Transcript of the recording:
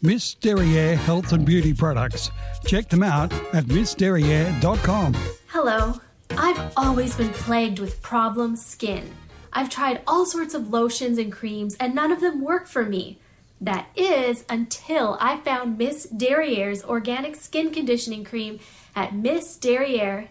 Miss Derriere Health and Beauty Products. Check them out at missderriere.com. Hello. I've always been plagued with problem skin. I've tried all sorts of lotions and creams and none of them work for me. That is until I found Miss Derriere's organic skin conditioning cream at missderriere.com.